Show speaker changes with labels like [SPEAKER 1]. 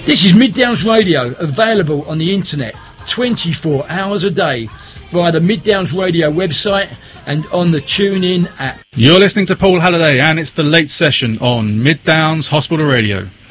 [SPEAKER 1] This is Mid Downs Radio, available on the internet 24 hours a day via the Mid Downs Radio website and on the TuneIn app.
[SPEAKER 2] You're listening to Paul Halliday, and it's the late session on Mid Downs Hospital Radio.